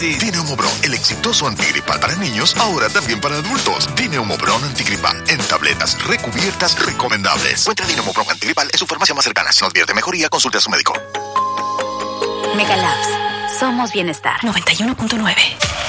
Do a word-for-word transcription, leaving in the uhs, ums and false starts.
crisis. Dineumobron, el exitoso antigripal para niños, ahora también para adultos. Dineumobron antigripal, en tabletas recubiertas recomendables. Encuentre Dineumobron antigripal en su farmacia más cercana. Si no advierte mejoría, consulte a su médico. Megalabs. Somos bienestar. noventa y uno punto nueve.